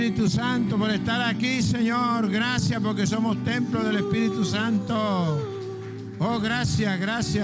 Espíritu Santo, por estar aquí, Señor. Gracias porque somos templo del Espíritu Santo. Oh, gracias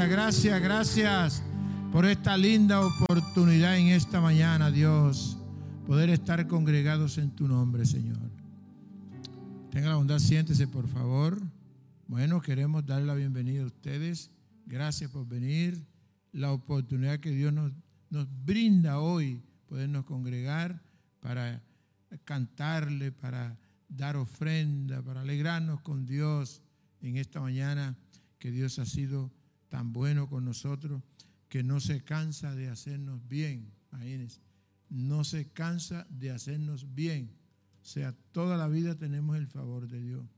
por esta linda oportunidad en esta mañana, Dios, poder estar congregados en tu nombre, Señor. Tenga la bondad, siéntese, por favor. Bueno, queremos darle la bienvenida a ustedes. Gracias por venir. La oportunidad que Dios nos brinda hoy, podernos congregar para cantarle, para dar ofrenda, para alegrarnos con Dios en esta mañana, que Dios ha sido tan bueno con nosotros, que no se cansa de hacernos bien. Imagínense, no se cansa de hacernos bien. O sea, toda la vida tenemos el favor de Dios.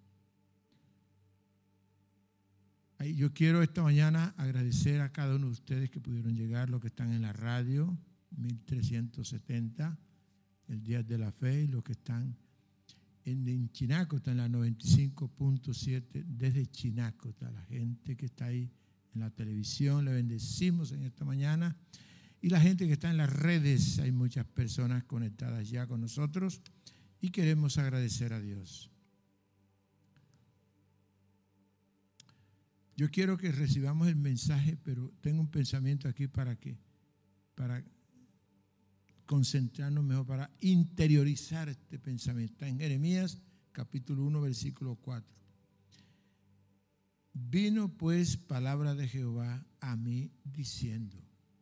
Yo quiero esta mañana agradecer a cada uno de ustedes que pudieron llegar, los que están en la radio, 1370, el Día de la Fe, y los que están en Chinacota, en la 95.7, desde Chinacota, la gente que está ahí en la televisión, le bendecimos en esta mañana, y la gente que está en las redes, hay muchas personas conectadas ya con nosotros, y queremos agradecer a Dios. Yo quiero que recibamos el mensaje, pero tengo un pensamiento aquí para concentrarnos mejor, para interiorizar este pensamiento. Está en Jeremías capítulo 1, versículo 4. Vino pues palabra de Jehová a mí diciendo: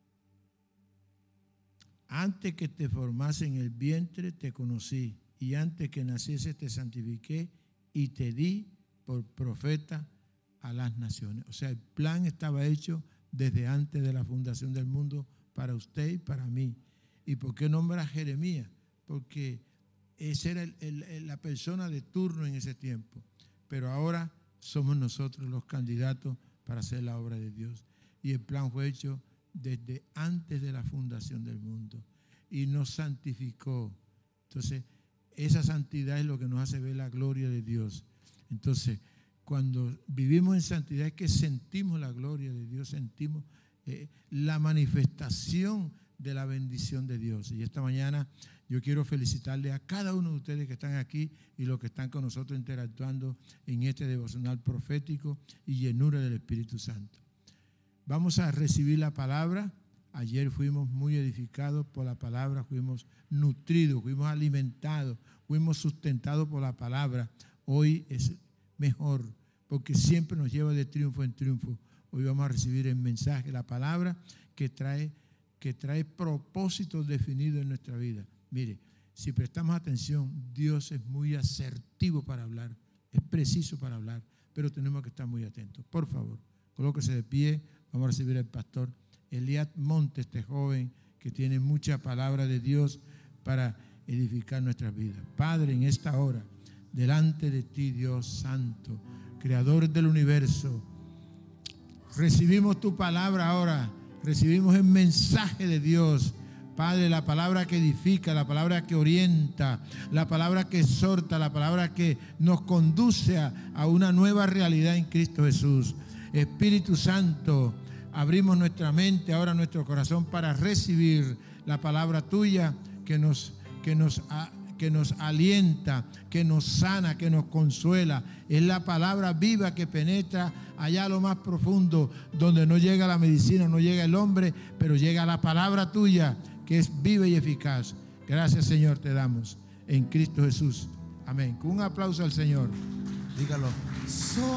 antes que te formase en el vientre te conocí, y antes que naciese te santifiqué y te di por profeta a las naciones. O sea, el plan estaba hecho desde antes de la fundación del mundo para usted y para mí. ¿Y por qué nombra a Jeremías? Porque esa era la persona de turno en ese tiempo. Pero ahora somos nosotros los candidatos para hacer la obra de Dios. Y el plan fue hecho desde antes de la fundación del mundo. Y nos santificó. Entonces, esa santidad es lo que nos hace ver la gloria de Dios. Entonces, cuando vivimos en santidad es que sentimos la gloria de Dios, sentimos la manifestación de la bendición de Dios. Y esta mañana yo quiero felicitarle a cada uno de ustedes que están aquí y los que están con nosotros interactuando en este devocional profético y llenura del Espíritu Santo. Vamos a recibir la palabra. Ayer fuimos muy edificados por la palabra, fuimos nutridos, fuimos alimentados, fuimos sustentados por la palabra. Hoy es mejor, porque siempre nos lleva de triunfo en triunfo. Hoy vamos a recibir el mensaje, la palabra que trae propósitos definidos en nuestra vida. Mire, si prestamos atención, Dios es muy asertivo para hablar, es preciso para hablar, pero tenemos que estar muy atentos. Por favor, colóquese de pie, vamos a recibir al pastor Eliad Montes, este joven que tiene mucha palabra de Dios para edificar nuestras vidas. Padre, en esta hora, delante de ti, Dios santo, creador del universo, recibimos tu palabra ahora, recibimos el mensaje de Dios. Padre, la palabra que edifica, la palabra que orienta, la palabra que exhorta, la palabra que nos conduce a una nueva realidad en Cristo Jesús. Espíritu Santo, abrimos nuestra mente, ahora nuestro corazón, para recibir la palabra tuya que nos alienta, que nos sana, que nos consuela. Es la palabra viva que penetra allá a lo más profundo, donde no llega la medicina, no llega el hombre, pero llega la palabra tuya, que es viva y eficaz. Gracias, Señor, te damos en Cristo Jesús. Amén. Con un aplauso al Señor. Dígalo.